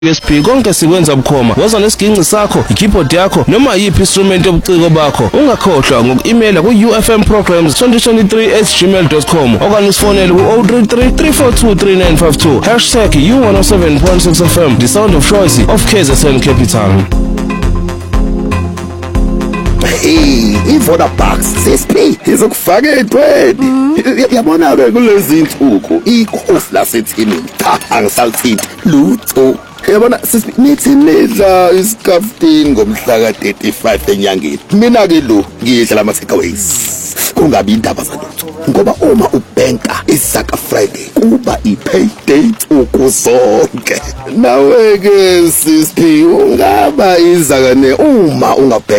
SP konke sikwenza bukhoma. Woza nesiginci sakho, ikeyboard yakho noma yiphi instrument yobuciko bakho. Ungakhohlwa ngoku-emaila ku-ufmprograms2023@gmail.com okanye usifonele ku-033 342 3952 #U107.6 FM, the sound of choice of KZN Capital. iVodabox CSP izokufaka eqweni. Yabona ke kulezi insuku ikhosi lasethini angisalithinti lutho. Yabona nithi nidla iskaftin ngomhla ka-35 enyangeni. Mina ke lo ngiyidla ama takeaways. Kungabi indaba zalutho ngoba uma ubhenka isaka Friday kuba i-payday ukuzonke. Nawe ke CSP ungaba izakane uma ungabhenka